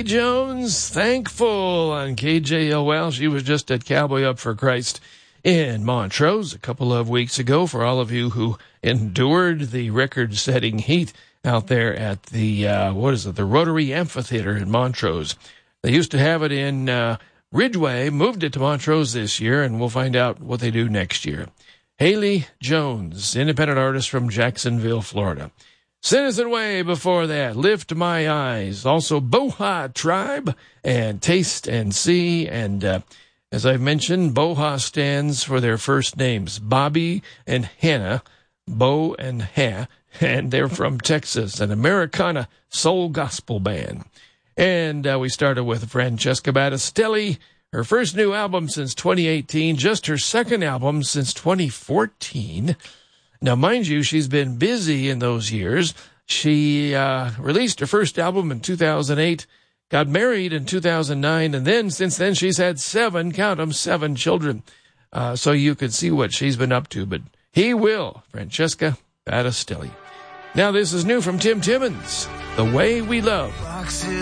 Haley Jones, Thankful on KJOL. She was just at Cowboy Up for Christ in Montrose a couple of weeks ago. For all of you who endured the record-setting heat out there at the, the Rotary Amphitheater in Montrose. They used to have it in Ridgeway, moved it to Montrose this year, and we'll find out what they do next year. Haley Jones, independent artist from Jacksonville, Florida. Citizen Way before that, Lift My Eyes. Also Boha Tribe and Taste and See. And as I've mentioned, Boha stands for their first names, Bobby and Hannah, Bo and Ha, and they're from Texas, an Americana soul gospel band. And we started with Francesca Battistelli, her first new album since 2018, just her second album since 2014. Now, mind you, she's been busy in those years. She released her first album in 2008, got married in 2009, and then since then she's had 7 children. So you could see what she's been up to. But he will, Francesca Battistelli. Now this is new from Tim Timmons, The Way We Love.